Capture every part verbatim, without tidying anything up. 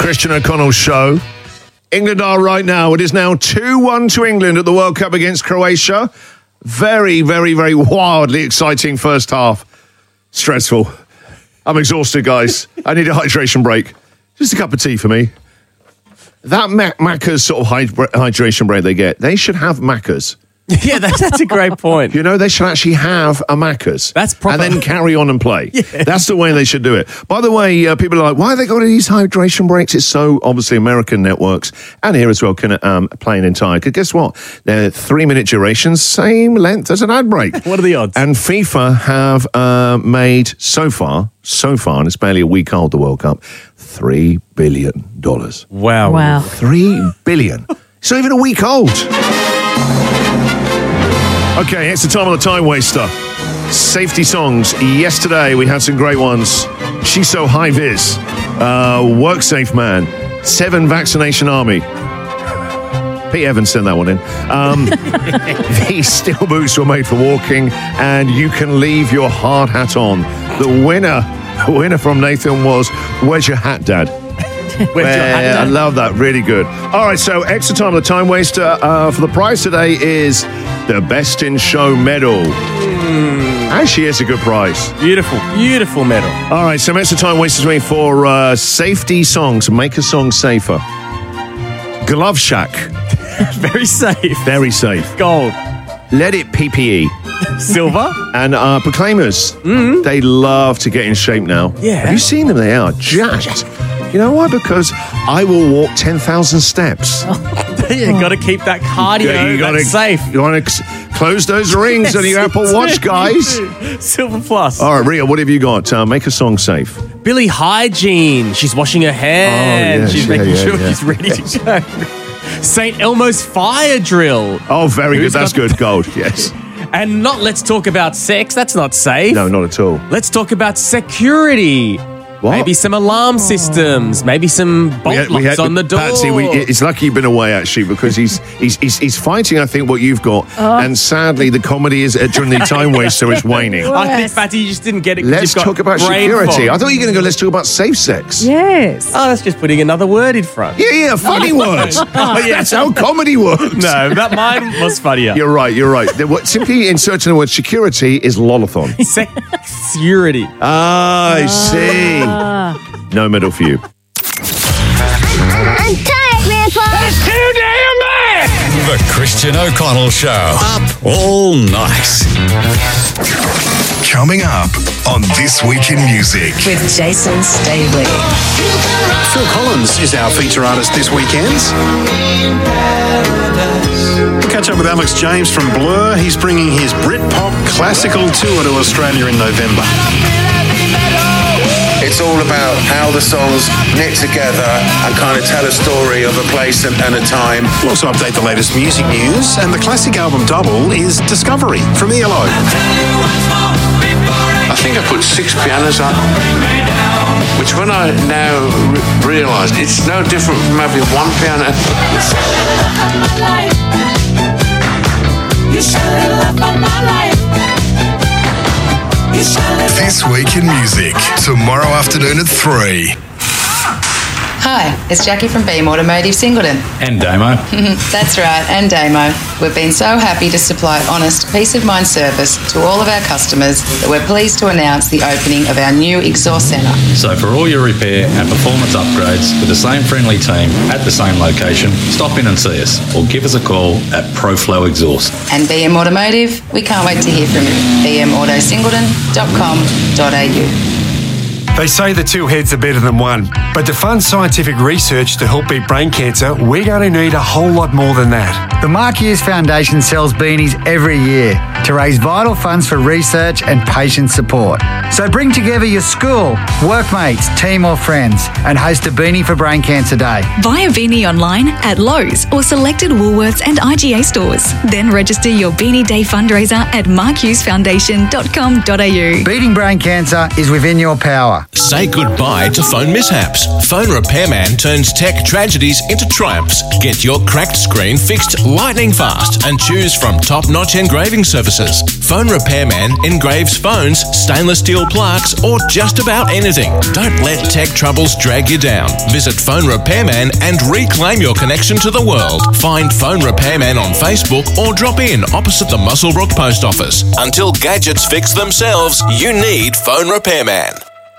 Christian O'Connell Show. England are right now. It is now two one to England at the World Cup against Croatia. Very, very, very wildly exciting first half. Stressful. I'm exhausted, guys. I need a hydration break. Just a cup of tea for me. That Mac- Macca's sort of hyd- hydration break they get, they should have Macca's. Yeah, that's, that's a great point. You know, they should actually have a Macca's. That's proper. And then carry on and play. Yeah. That's the way they should do it. By the way, uh, people are like, why have they got these hydration breaks? It's so obviously American networks and here as well can um, play an entire. Because guess what? They're three-minute durations, same length as an ad break. What are the odds? And FIFA have uh, made so far, so far, and it's barely a week old, the World Cup, three billion dollars. Wow. Wow. Three billion. It's not even a week old. Okay, it's the time of the time waster. Safety songs. Yesterday we had some great ones. She's So High Vis, uh, Work Safe Man, Seven Vaccination Army. Pete Evans sent that one in. Um, these steel boots were made for walking, and you can leave your hard hat on. The winner, the winner from Nathan was Where's Your Hat, Dad? Where's your hat, Yeah, I Dad? love that. Really good. All right, so extra time of the time waster uh, for the prize today is the Best in Show medal. Mm. Actually, it's a good prize. Beautiful, beautiful medal. All right, some extra time wasters me for uh, safety songs. Make a song safer. Glove Shack. Very safe. Very safe. Gold. Let It P P E. Silver. And uh, Proclaimers. Mm-hmm. They love to get in shape now. Yeah. Have you seen them? They are jacked. You know why? Because I will walk ten thousand steps. You got to keep that cardio. Yeah, you gotta, That's safe. You want to close those rings on your Apple Watch, guys. Silver Plus. All right, Ria, what have you got? Uh, make a song safe. Billie Hygiene. She's washing her hands. Oh, yes, she's yeah, making yeah, sure yeah. she's ready to go. Saint Elmo's Fire Drill. Oh, very Who's good. That's got- good. Gold, yes. And not let's talk about sex. That's not safe. No, not at all. Let's talk about security. What? Maybe some alarm systems. Maybe some bolt locks on the door. Patsy, we, it's lucky you've been away, actually, because he's he's he's, he's fighting, I think, what you've got. Oh. And sadly, the comedy is uh, during the time waster is waning. I think, Yes. Fatty, you just didn't get it. 'cause Let's you've got talk about brain security. fog. I thought you were going to go, let's talk about safe sex. Yes. Oh, that's just putting another word in front. Yeah, yeah, funny words. Oh, yeah. That's how comedy works. No, that mine was funnier. You're right, you're right. The- what- Simply inserting the word security is lolathon. Security. Ah, I see. Ah. No medal for you. I'm tired, Grandpa. Too damn bad! The Christian O'Connell Show. Up all night. Coming up on This Week in Music. With Jason Stabley. Phil Collins is our feature artist this weekend. We'll catch up with Alex James from Blur. He's bringing his Britpop classical tour to Australia in November. It's all about how the songs knit together and kind of tell a story of a place and, and a time. We'll also update the latest music news, and the classic album double is Discovery from E L O. I think I put six pianos on, which when I now re- realise, it's no different from having one piano. This Week in Music. Tomorrow afternoon at three. Hi, it's Jackie from Beam Automotive Singleton. And Damo. That's right, and Damo. We've been so happy to supply honest, peace of mind service to all of our customers that we're pleased to announce the opening of our new exhaust centre. So for all your repair and performance upgrades with the same friendly team at the same location, stop in and see us or give us a call at ProFlow Exhaust. And B M Automotive, we can't wait to hear from you. b m auto singleton dot com dot a u. They say the two heads are better than one, but to fund scientific research to help beat brain cancer, we're going to need a whole lot more than that. The Mark Hughes Foundation sells beanies every year to raise vital funds for research and patient support. So bring together your school, workmates, team or friends and host a Beanie for Brain Cancer Day. Buy a beanie online at Lowe's or selected Woolworths and I G A stores. Then register your Beanie Day fundraiser at mark hughes foundation dot com dot a u. Beating brain cancer is within your power. Say goodbye to phone mishaps. Phone Repairman turns tech tragedies into triumphs. Get your cracked screen fixed lightning fast and choose from top-notch engraving services surfaces. Phone Repairman engraves phones, stainless steel plaques, or just about anything. Don't let tech troubles drag you down. Visit Phone Repairman and reclaim your connection to the world. Find Phone Repairman on Facebook or drop in opposite the Muswellbrook Post Office. Until gadgets fix themselves, you need Phone Repairman.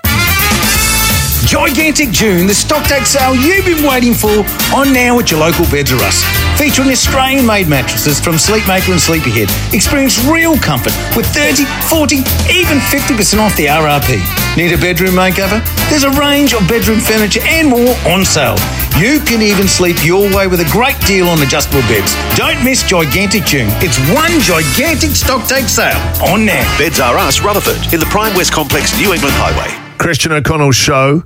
Gigantic June, the stock take sale you've been waiting for, on now at your local Beds R Us. Featuring Australian-made mattresses from Sleepmaker and Sleepyhead. Experience real comfort with thirty, forty, even fifty percent off the R R P. Need a bedroom makeover? There's a range of bedroom furniture and more on sale. You can even sleep your way with a great deal on adjustable beds. Don't miss Gigantic June. It's one gigantic stock take sale on now. Beds R Us, Rutherford, in the Prime West Complex, New England Highway. Christian O'Connell's show.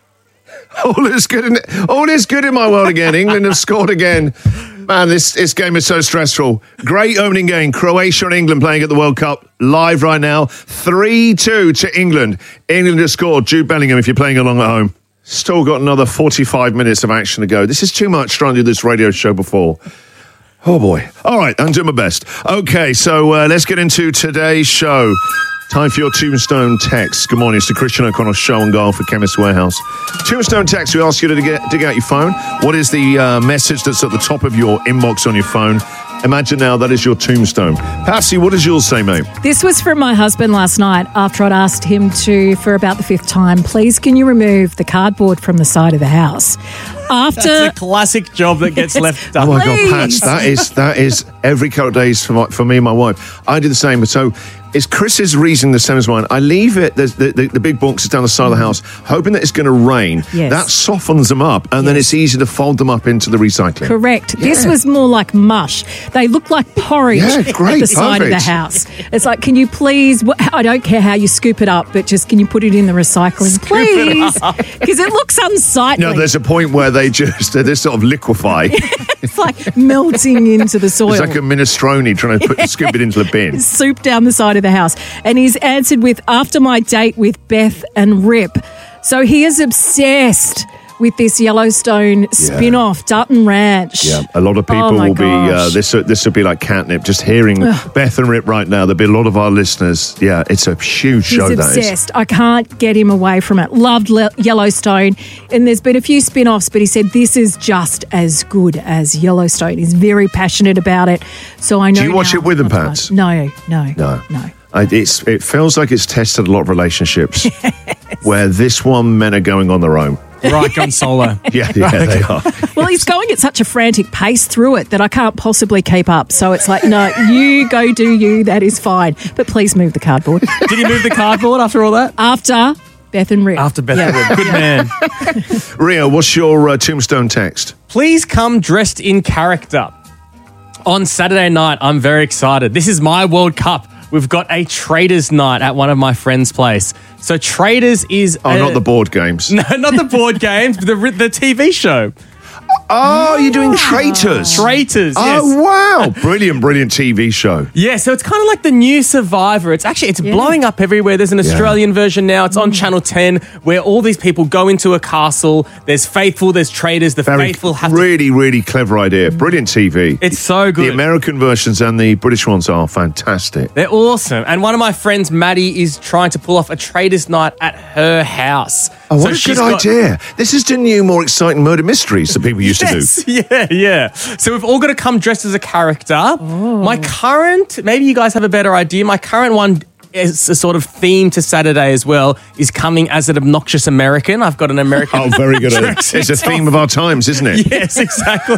All is good in all is good in my world again. England have scored again. Man, this, this game is so stressful. Great opening game. Croatia and England playing at the World Cup live right now. three two to England. England has scored. Jude Bellingham, if you're playing along at home. Still got another forty-five minutes of action to go. This is too much trying to do this radio show before. Oh, boy. All right, I'm doing my best. Okay, so uh, let's get into today's show. Time for your Tombstone text. Good morning, it's the Christian O'Connell Show on Guile for Chemist Warehouse. Tombstone text, we ask you to dig, dig out your phone. What is the uh, message that's at the top of your inbox on your phone? Imagine now that is your tombstone. Patsy, what does yours say, mate? This was from my husband last night after I'd asked him to, for about the fifth time, please can you remove the cardboard from the side of the house? After That's a classic job that gets left done. Oh my God, Pats, that is that is every couple of days for my, for me and my wife. I do the same, but so it's Chris's reason the same as mine. I leave it, the, the, the big boxes down the side of the house, hoping that it's going to rain. Yes. That softens them up, and yes. then it's easy to fold them up into the recycling. Correct. Yeah. This was more like mush. They look like porridge yeah, great, at the side perfect. of the house. It's like, can you please, I don't care how you scoop it up, but just can you put it in the recycling, Scoop please? Because it, it looks unsightly. No, there's a point where they just, they sort of liquefy. It's like melting into the soil. It's like a minestrone trying to put, scoop it into the bin. Soup down the side of the house. And he's answered with, after my date with Beth and Rip. So he is obsessed with this Yellowstone yeah. spin-off, Dutton Ranch. Yeah, a lot of people oh will be, uh, this this will be like catnip. Just hearing Ugh. Beth and Rip right now, there'll be a lot of our listeners. Yeah, it's a huge He's show, obsessed. that is. obsessed. I can't get him away from it. Loved Le- Yellowstone. And there's been a few spin-offs, but he said this is just as good as Yellowstone. He's very passionate about it. So I know. Do you watch now, it with him, Pats? No, no, no. no. I, it's, it feels like it's tested a lot of relationships where this one men are going on their own. Right, gone solo. Yeah, yeah, they are. Well, he's going at such a frantic pace through it that I can't possibly keep up. So it's like, no, you go do you. That is fine. But please move the cardboard. Did he move the cardboard after all that? After Beth and Rick. After Beth yeah. and Rick. Good man. Rio, what's your uh, tombstone text? Please come dressed in character. On Saturday night, I'm very excited. This is my World Cup. We've got a Traders night at one of my friends' place. So Traders is... Oh, a, not the board games. No, not the board games, but the, the T V show. Oh, you're doing Traitors. Traitors, yes. Oh, wow. Brilliant, brilliant T V show. Yeah, so it's kind of like the new Survivor. It's actually, it's yeah. blowing up everywhere. There's an Australian yeah. version now. It's on Channel ten where all these people go into a castle. There's faithful, there's traitors. The Very, faithful have really, to... really clever idea. Brilliant T V. It's so good. The American versions and the British ones are fantastic. They're awesome. And one of my friends, Maddie, is trying to pull off a Traders night at her house. Oh, so what a good got... idea. This is the new, more exciting murder mysteries that people used yes, to do. Yeah, yeah. So we've all got to come dressed as a character. Oh. My current, maybe you guys have a better idea, my current one is a sort of theme to Saturday as well, is coming as an obnoxious American. I've got an American. Oh, very good. It's a theme of our times, isn't it? Yes, exactly.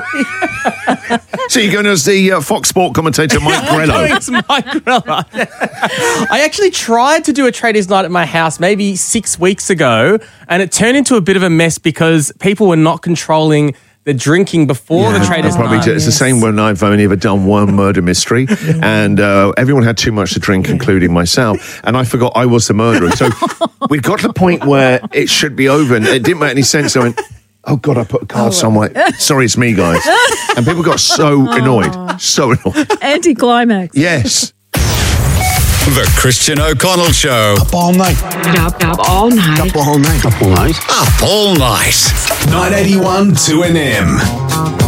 So you're going as the uh, Fox Sport commentator, Mike Grello. It's Mike Grello. I actually tried to do a Traders night at my house maybe six weeks ago, and it turned into a bit of a mess because people were not controlling the drinking before yeah, the Traders probably night. do. It's yes. the same when I've only ever done one murder mystery, and uh, everyone had too much to drink, including myself, and I forgot I was the murderer. So we got to the point where it should be over, and it didn't make any sense. I went, oh God, I put a card oh, somewhere. Sorry, it's me, guys. And people got so annoyed, so annoyed. Anticlimax. Yes. The Christian O'Connell Show. Up all night. Up, up all night. Up all night. Up all night. Up all night. nine eighty-one two N M.